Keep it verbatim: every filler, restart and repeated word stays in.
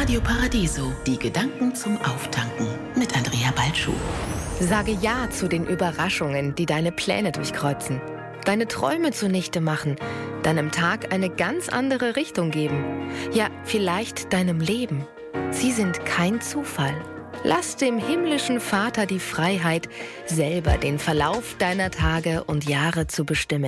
Radio Paradiso, die Gedanken zum Auftanken mit Andrea Balschuh. Sage Ja zu den Überraschungen, die deine Pläne durchkreuzen. Deine Träume zunichte machen, deinem Tag eine ganz andere Richtung geben. Ja, vielleicht deinem Leben. Sie sind kein Zufall. Lass dem himmlischen Vater die Freiheit, selber den Verlauf deiner Tage und Jahre zu bestimmen.